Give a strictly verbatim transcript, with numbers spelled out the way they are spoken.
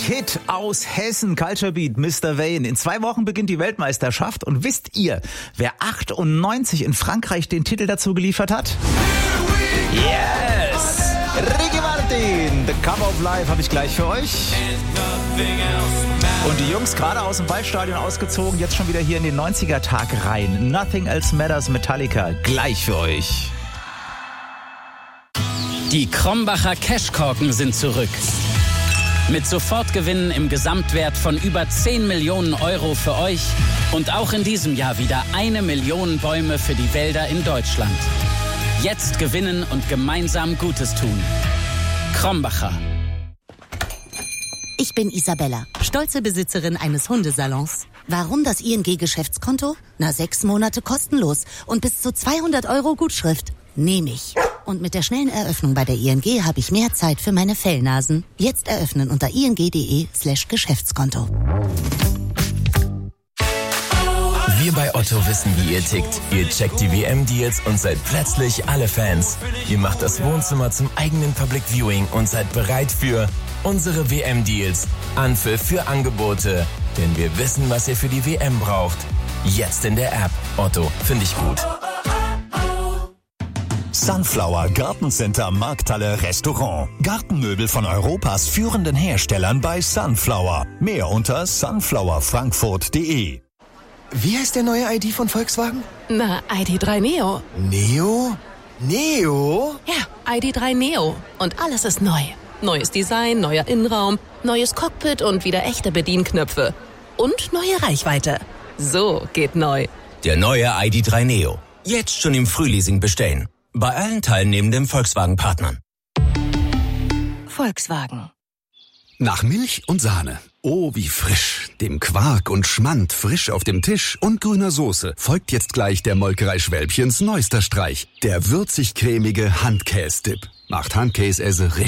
Hit aus Hessen, Culture Beat, Mister Wayne. In zwei Wochen beginnt die Weltmeisterschaft und wisst ihr, wer achtundneunzig in Frankreich den Titel dazu geliefert hat? Yes! Ricky Martin, The Cover of Life habe ich gleich für euch. Und die Jungs gerade aus dem Waldstadion ausgezogen, jetzt schon wieder hier in den neunziger-Tag rein. Nothing Else Matters, Metallica, gleich für euch. Die Krombacher Cashkorken sind zurück. Mit Sofortgewinnen im Gesamtwert von über zehn Millionen Euro für euch und auch in diesem Jahr wieder eine Million Bäume für die Wälder in Deutschland. Jetzt gewinnen und gemeinsam Gutes tun. Krombacher. Ich bin Isabella, stolze Besitzerin eines Hundesalons. Warum das I N G-Geschäftskonto? Na, sechs Monate kostenlos und bis zu zweihundert Euro Gutschrift. Nehme ich. Und mit der schnellen Eröffnung bei der I N G habe ich mehr Zeit für meine Fellnasen. Jetzt eröffnen unter ing.de slash Geschäftskonto. Wir bei Otto wissen, wie ihr tickt. Ihr checkt die W M-Deals und seid plötzlich alle Fans. Ihr macht das Wohnzimmer zum eigenen Public Viewing und seid bereit für unsere W M-Deals. Anpfiff für Angebote. Denn wir wissen, was ihr für die W M braucht. Jetzt in der App. Otto, finde ich gut. Sunflower Gartencenter Markthalle Restaurant. Gartenmöbel von Europas führenden Herstellern bei Sunflower. Mehr unter sunflower frankfurt punkt de. Wie heißt der neue I D von Volkswagen? Na, I D drei Neo. Neo? Neo? Ja, I D drei Neo. Und alles ist neu. Neues Design, neuer Innenraum, neues Cockpit und wieder echte Bedienknöpfe. Und neue Reichweite. So geht neu. Der neue I D drei Neo. Jetzt schon im Frühleasing bestellen. Bei allen teilnehmenden Volkswagen-Partnern. Volkswagen. Nach Milch und Sahne. Oh, wie frisch. Dem Quark und Schmand frisch auf dem Tisch und grüner Soße folgt jetzt gleich der Molkerei Schwälbchens neuester Streich. Der würzig-cremige Handkäse-Dip. Macht Handkäse-Esse richtig.